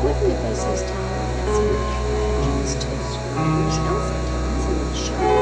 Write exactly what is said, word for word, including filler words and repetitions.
give us his time and some instructions to use ill sometimes and show